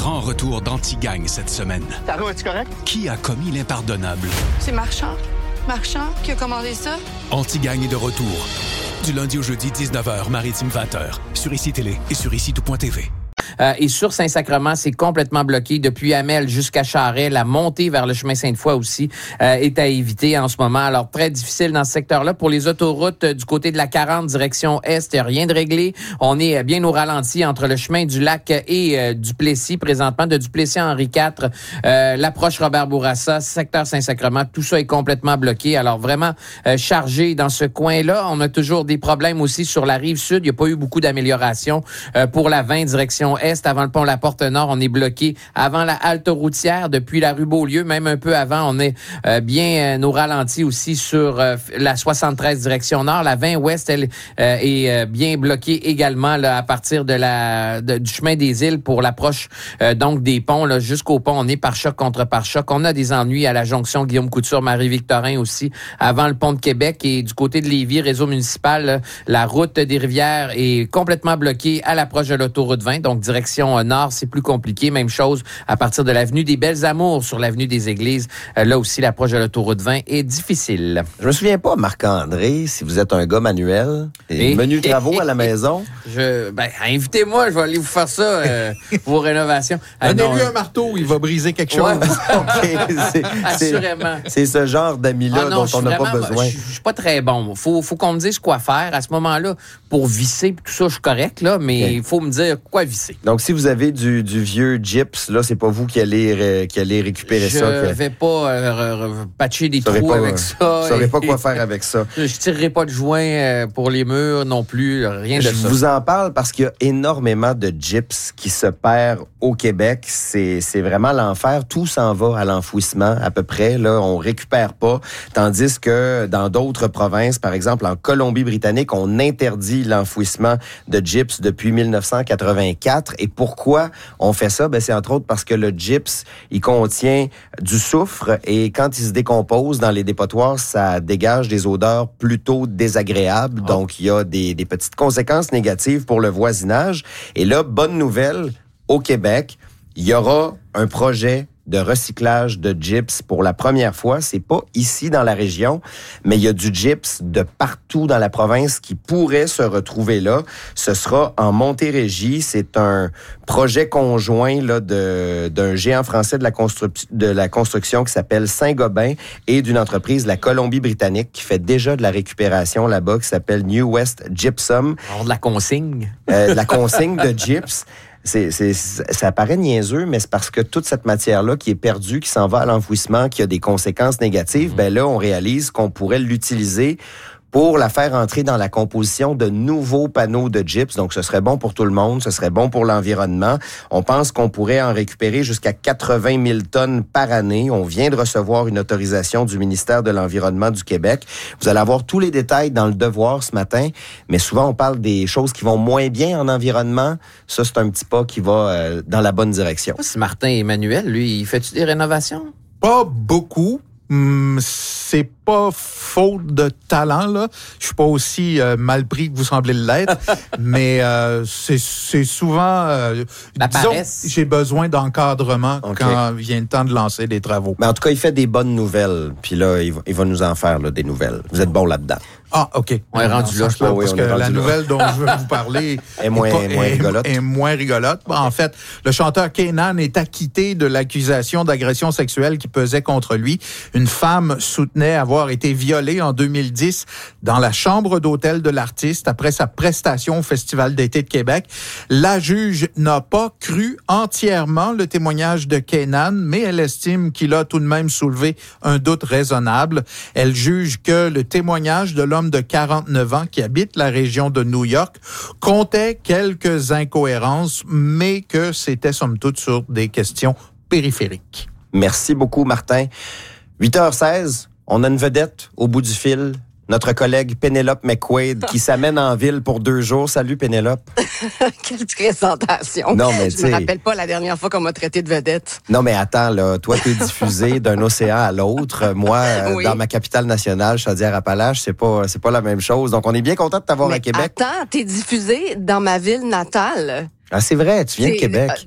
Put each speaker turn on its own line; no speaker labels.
grand retour d'Antigagne cette semaine.
Taro, es-tu correct?
Qui a commis l'impardonnable?
C'est Marchand. Marchand qui a commandé ça?
Antigagne est de retour. Du lundi au jeudi, 19h, Maritime 20h. Sur ICI Télé et sur ICI-tout.tv.
Et sur Saint-Sacrement, c'est complètement bloqué. Depuis Hamel jusqu'à Charest, la montée vers le chemin Sainte-Foy aussi est à éviter en ce moment. Alors, très difficile dans ce secteur-là. Pour les autoroutes du côté de la 40, direction Est, il n'y a rien de réglé. On est bien au ralenti entre le chemin du Lac et Duplessis, présentement, de Duplessis à Henri IV, l'approche Robert-Bourassa, secteur Saint-Sacrement, tout ça est complètement bloqué. Alors, vraiment chargé dans ce coin-là. On a toujours des problèmes aussi sur la rive sud. Il n'y a pas eu beaucoup d'amélioration pour la 20, direction Est, avant le pont La Porte-Nord, on est bloqué avant la halte routière, depuis la rue Beaulieu, même un peu avant, on est bien au ralenti aussi sur la 73 direction Nord. La 20 Ouest, elle est bien bloquée également là, à partir du chemin des îles pour l'approche donc des ponts là, jusqu'au pont. On est pare-choc contre pare-choc. On a des ennuis à la jonction Guillaume-Couture, Marie-Victorin aussi, avant le pont de Québec. Et du côté de Lévis, réseau municipal, là, la route des Rivières est complètement bloquée à l'approche de l'autoroute 20, donc direction nord, c'est plus compliqué. Même chose à partir de l'avenue des Belles Amours sur l'avenue des Églises. Là aussi, l'approche de l'autoroute 20 est difficile.
Je me souviens pas, Marc-André, si vous êtes un gars manuel, menu travaux à la maison.
Invitez-moi, je vais aller vous faire ça, vos rénovations.
Donnez-lui un marteau, il va briser quelque chose.
Okay,
assurément.
C'est ce genre d'amis-là dont on n'a pas besoin.
Je suis pas très bon. Faut qu'on me dise quoi faire. À ce moment-là, pour visser, tout ça, je suis correct, là, mais il faut me dire quoi visser.
Donc, si vous avez du vieux gyps, là, c'est pas vous qui allez récupérer ça.
Je vais pas patcher des trous avec ça.
Vous saurez pas quoi faire avec ça.
Je tirerai pas de joint pour les murs non plus, rien de ça.
Je vous en parle parce qu'il y a énormément de gyps qui se perdent au Québec. C'est vraiment l'enfer. Tout s'en va à l'enfouissement, à peu près. Là, on récupère pas. Tandis que dans d'autres provinces, par exemple en Colombie-Britannique, on interdit l'enfouissement de gyps depuis 1984. Et pourquoi on fait ça? C'est entre autres parce que le gyps, il contient du soufre et quand il se décompose dans les dépotoirs, ça dégage des odeurs plutôt désagréables. Donc, il y a des petites conséquences négatives pour le voisinage. Et là, bonne nouvelle, au Québec, il y aura un projet de recyclage de gyps pour la première fois. C'est pas ici dans la région, mais il y a du gyps de partout dans la province qui pourrait se retrouver là. Ce sera en Montérégie. C'est un projet conjoint là d'un géant français de la construction qui s'appelle Saint-Gobain et d'une entreprise, la Colombie-Britannique, qui fait déjà de la récupération là-bas, qui s'appelle New West Gypsum.
Alors, de la consigne?
La consigne de gyps. Ça paraît niaiseux, mais c'est parce que toute cette matière-là qui est perdue, qui s'en va à l'enfouissement, qui a des conséquences négatives, là, on réalise qu'on pourrait l'utiliser pour la faire entrer dans la composition de nouveaux panneaux de gyps. Donc, ce serait bon pour tout le monde, ce serait bon pour l'environnement. On pense qu'on pourrait en récupérer jusqu'à 80 000 tonnes par année. On vient de recevoir une autorisation du ministère de l'Environnement du Québec. Vous allez avoir tous les détails dans le Devoir ce matin, mais souvent, on parle des choses qui vont moins bien en environnement. Ça, c'est un petit pas qui va dans la bonne direction.
Si Martin Emmanuel, lui, il fait-tu des rénovations?
Pas beaucoup. C'est pas faute de talent, là. Je suis pas aussi mal pris que vous semblez l'être, mais c'est souvent... disons, j'ai besoin d'encadrement quand vient le temps de lancer des travaux.
Mais en tout cas, il fait des bonnes nouvelles, puis là, il va nous en faire là, des nouvelles. Vous êtes bon là-dedans.
Ah, OK.
On est rendu là, je pense.
Parce que la nouvelle dont je veux vous parler
est moins
rigolote. En fait, le chanteur Kenan est acquitté de l'accusation d'agression sexuelle qui pesait contre lui. Une femme soutenait avoir été violée en 2010 dans la chambre d'hôtel de l'artiste après sa prestation au Festival d'été de Québec. La juge n'a pas cru entièrement le témoignage de Kenan, mais elle estime qu'il a tout de même soulevé un doute raisonnable. Elle juge que le témoignage de l'homme de 49 ans qui habite la région de New York comptait quelques incohérences, mais que c'était somme toute sur des questions périphériques.
Merci beaucoup, Martin. 8h16, on a une vedette au bout du fil. Notre collègue Pénélope McQuaid qui s'amène en ville pour 2 jours. Salut, Pénélope.
Quelle présentation.
Non, mais
je me rappelle pas la dernière fois qu'on m'a traité de vedette.
Non, mais attends, là, toi, t'es diffusé d'un océan à l'autre. Moi, dans ma capitale nationale, Chaudière-Appalaches, c'est pas la même chose. Donc, on est bien content de t'avoir à Québec.
Attends, t'es diffusé dans ma ville natale.
Ah, c'est vrai, tu viens de Québec.